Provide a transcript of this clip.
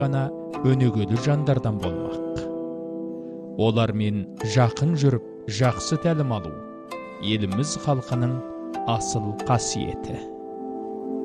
ғана өнегелі жандардан болмақ. Олармен жақын жүріп, жақсы тәлім алу еліміз халқының асыл қасиеті.